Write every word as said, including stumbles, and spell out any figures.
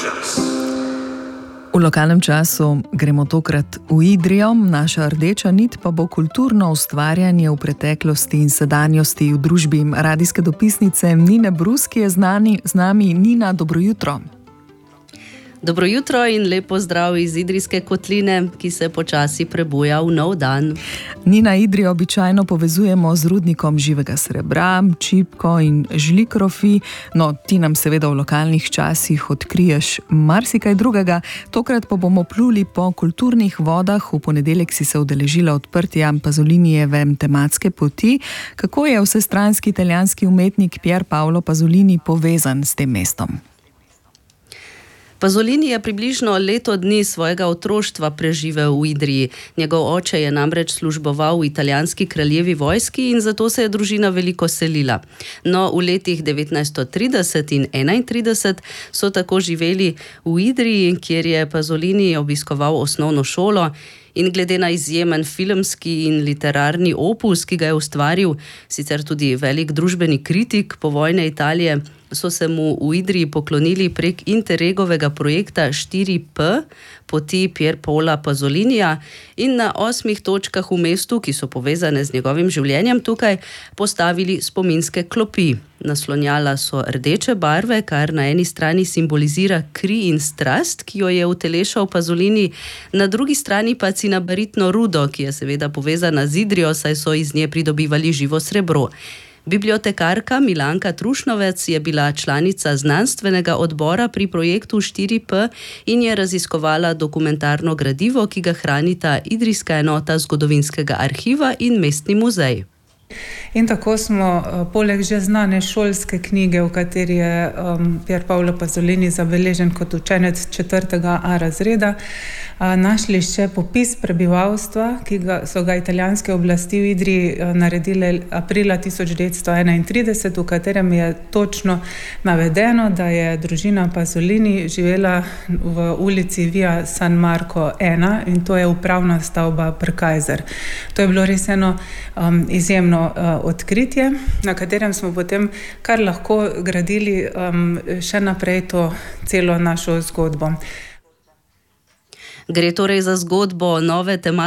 čas. V lokalnem času gremo tokrat v Idrijo, naša rdeča nit pa bo kulturno ustvarjanje v preteklosti in sedanjosti v družbi radijske dopisnice Nine Brus, ki je znani, z nami. Nina, dobro jutro. Dobro jutro in lepo zdrav iz Idrijske kotline, ki se počasi prebuja v nov dan. Nina, Idrijo običajno povezujemo z rudnikom živega srebra, čipko in žlikrofi, no ti nam seveda v lokalnih časih odkriješ marsikaj drugega. Tokrat pa bomo pluli po kulturnih vodah. V ponedeljek si se udeležila odprtja Pazolinijeve tematske poti. Kako je vsestranski italijanski umetnik Pier Paolo Pasolini povezan s tem mestom? Pasolini je približno leto dni svojega otroštva preživel v Idriji. Njegov oče je namreč služboval v italijanski kraljevi vojski in zato se je družina veliko selila. No, v letih devetnajststo trideset in enaintrideset so tako živeli v Idriji, kjer je Pasolini obiskoval osnovno šolo. In glede na izjemen filmski in literarni opus, ki ga je ustvaril, sicer tudi velik družbeni kritik povojne Italije, so se mu v Idriji poklonili prek Interregovega projekta štiri P, poti Pier Paola Pasolinija, in na osmih točkah v mestu, ki so povezane z njegovim življenjem tukaj, postavili spominske klopi. Naslonjala so rdeče barve, kar na eni strani simbolizira kri in strast, ki jo je utelešal Pasolini, na drugi strani pa cinabaritno rudo, ki je seveda povezana z Idrijo, saj so iz nje pridobivali živo srebro. Bibliotekarka Milanka Trušnovec je bila članica znanstvenega odbora pri projektu štiri P in je raziskovala dokumentarno gradivo, ki ga hranita Idrijska enota zgodovinskega arhiva in mestni muzej. In tako smo, poleg že znane šolske knjige, v kateri je um, Pier Paolo Pasolini zabeležen kot učenec četrtega A razreda, uh, našli še popis prebivalstva, ki ga, so ga italijanske oblasti v Idriji uh, naredile aprila tisoč devetsto enaintrideset, v katerem je točno navedeno, da je družina Pasolini živela v ulici Via San Marco ena in to je upravna stavba Prekajzer. To je bilo res eno um, izjemno uh, odkritje, na katerem smo potem kar lahko gradili um, še naprej to celo našo zgodbo. Gre torej za zgodbo nove tematike